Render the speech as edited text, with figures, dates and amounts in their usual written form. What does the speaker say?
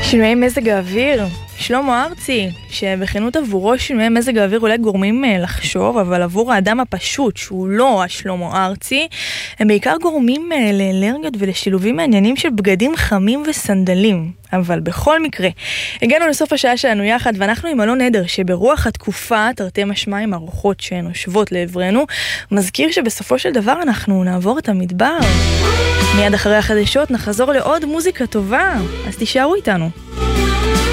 שינויי מזג האוויר, שלמה ארצי, שבכנות עבורו שינויי מזג האוויר אולי גורמים לחשוב, אבל עבור האדם הפשוט, שהוא לא השלמה ארצי, הם בעיקר גורמים לאלרגיות ולשילובים מעניינים של בגדים חמים וסנדלים. אבל בכל מקרה, הגענו לסוף השעה שלנו יחד, ואנחנו עם אלון עדר, שברוח התקופה, תרתי משמע עם הרוחות שנושבות לעברנו, מזכיר שבסופו של דבר אנחנו נעבור את המדבר. מיד אחרי החדשות נחזור לעוד מוזיקה טובה, אז תישארו איתנו.